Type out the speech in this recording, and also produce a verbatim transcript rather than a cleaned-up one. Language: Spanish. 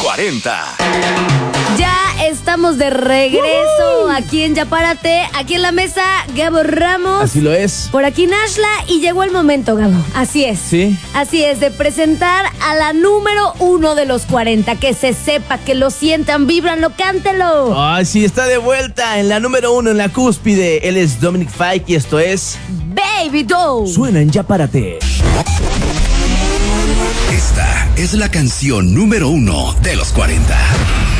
cuarenta. Ya estamos de regreso uh-huh. aquí en Ya Párate, aquí en la mesa Gabo Ramos. Así lo es. Por aquí Nashla y llegó el momento, Gabo. Así es. Sí. Así es, de presentar a la número uno de los cuarenta. Que se sepa, que lo sientan, vibranlo, cántelo. Ay, sí, está de vuelta en la número uno, en la cúspide. Él es Dominic Fike y esto es Baby Doll. Suena en Ya Párate. Esta es la canción número uno de los cuarenta.